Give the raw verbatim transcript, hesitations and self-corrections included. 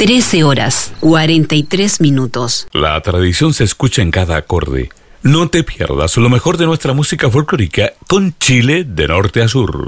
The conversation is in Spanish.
trece horas, cuarenta y tres minutos. La tradición se escucha en cada acorde. No te pierdas lo mejor de nuestra música folclórica con Chile de norte a sur.